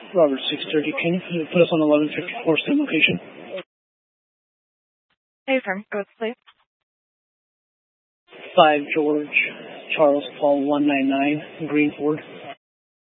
Robert 630, can you put us on 1154 same location? Affirm. Go please. 5 George Charles Paul 199 Greenford.